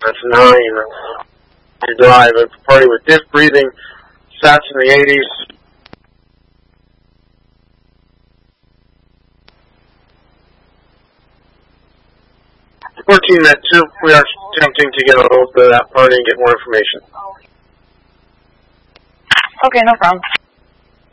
That's 9. You drive a party with disc breathing, sats in the 80s. Team 2, we are attempting to get a hold of that party and get more information. Okay, no problem.